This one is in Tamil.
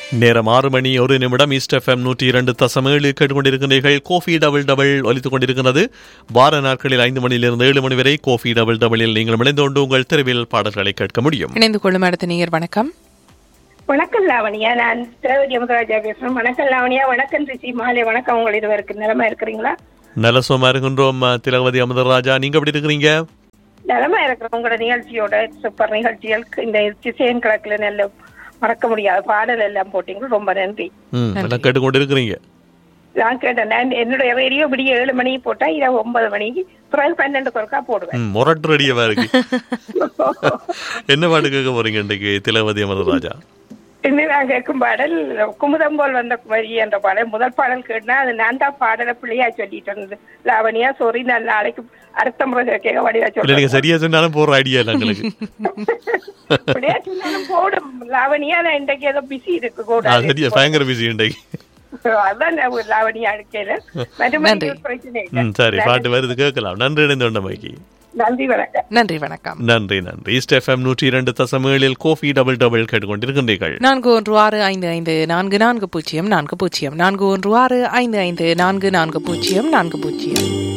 நேரம் 6:01 ஈஸ்ட் எஃப்எம் 102.7 கேட்டுக்கொண்டிருக்கிறீர்கள். கோஃபி டபுள் டபுள் ஒலித்துக் கொண்டிருக்கிறது. வார நாட்களில் 5 மணியிலிருந்து 7 மணி வரை கோஃபி டபுள் டபுளில் நீங்கள் இணைந்து கொண்டு உங்கள் தெருவில் பாடல்களை கேட்க முடியும். இணைந்து கொள்ளும் அடுத்த நேயர் வணக்கம். வணக்கம் லாவணியா, நான் திரௌபதி அமுதராஜா பேசுறேன். வணக்கம் லாவணியா. வணக்கம் ரிஷி மாலை. வணக்கம். உங்கள் இருவருக்கு நிலமா இருக்கிறீங்களா? நல்ல சுகமா இருக்கின்றோம் திலகவதி அமுதராஜா. நீங்க எப்படி இருக்கிறீங்க? நிலமா இருக்கிறோம். உங்களோட நிகழ்ச்சியோட சூப்பர் நிகழ்ச்சிகள் இந்த திசையன் கிழக்குல நல்ல மறக்க முடியாத பாடல் எல்லாம் போட்டீங்க. ரொம்ப நன்றி. கேட்டுக்கொண்டு இருக்கிறீங்க. நான் கேட்டேன், நான் என்னுடைய ரேடியோ விடிய 7 மணிக்கு போட்டா இரவு 9 மணிக்கு பிறகு 12 குறைக்கா போடுவேன். மொரட்டு ரெடியவா இருக்கு. என்ன பாட்டு கேட்க போறீங்க இன்றைக்கு திலகவதி அமுதராஜா? நான் கேட்கும் பாடல் குமுதம் போல் வந்த குமரி என்ற பாடல். முதல் பாடல் கேட்டா அது நான் தான் பாடலை பிள்ளையா சொல்லிட்டு இருந்தது. லாவணியா சாரி, நான் நாளைக்கு அடுத்த முறை கேட்க வடிவா சொல்றேன். சரியா சொன்னாலும் போற ஐடியா இல்லை எங்களுக்கு. பிள்ளையா சொன்னாலும் போடும் லாவணியா. நான் இன்றைக்கு ஏதோ பிஸி இருக்கு கூட. சரியா, பயங்கர பிஸி இன்றைக்கு. அதான் லாவணியா அடிக்கல. சரி, பாட்டு வருது கேட்கலாம். நன்றி. இணைந்து மைக்கு. நன்றி, வணக்கம். நன்றி, வணக்கம். நன்றி. East FM 102.7 Kofi double double கேட்டுக்கொண்டிருக்கின்றீர்கள். 4165544040 4165544040.